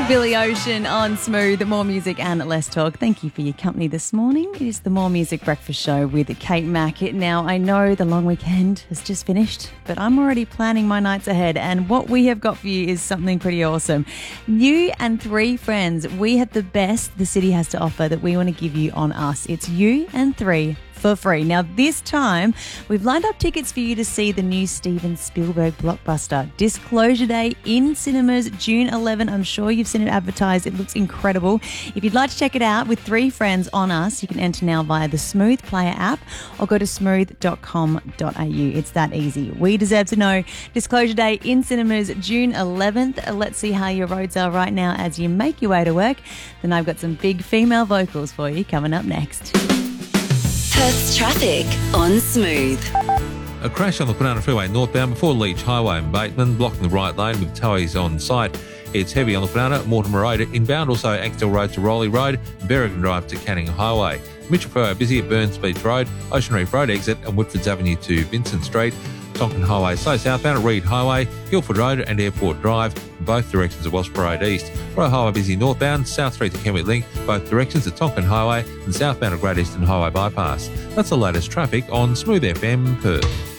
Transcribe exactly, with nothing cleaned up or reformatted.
Billy Ocean on Smooth. More music and less talk. Thank you for your company this morning. It is the More Music Breakfast Show with Kate Mack. Now, I know the long weekend has just finished, but I'm already planning my nights ahead, and what we have got for you is something pretty awesome. You and three friends, we have the best the city has to offer that we want to give you on us. It's You and Three for free. Now, this time, we've lined up tickets for you to see the new Steven Spielberg blockbuster, Disclosure Day, in cinemas June eleventh. I'm sure you've seen it advertised. It looks incredible. If you'd like to check it out with three friends on us, you can enter now via the Smooth Player app or go to smooth dot com dot a u. It's that easy. We deserve to know. Disclosure Day in cinemas June eleventh. Let's see how your roads are right now as you make your way to work. Then I've got some big female vocals for you coming up next. Perth's traffic on Smooth. A crash on the Kwinana Freeway northbound before Leach Highway in Bateman, blocking the right lane with towies on site. It's heavy on the Kwinana, Mortimer Road inbound, also Axtell Road to Rowley Road, Berrigan Drive to Canning Highway. Mitchell Freeway busy at Burns Beach Road, Ocean Reef Road exit and Woodfords Avenue to Vincent Street. Tonkin Highway slow southbound at Reed Highway, Guildford Road and Airport Drive, both directions of Wasp Road East. Royal Highway busy northbound, South Street to Kenwick Link, both directions at Tonkin Highway and southbound at Great Eastern Highway Bypass. That's the latest traffic on Smooth F M Perth.